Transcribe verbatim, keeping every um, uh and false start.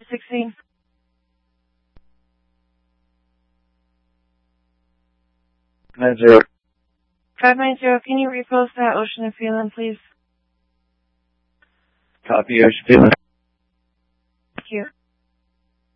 sixteen. Nine zero. five nine zero, can you repost that Ocean and Feeling, please? Copy, Ocean Feeling.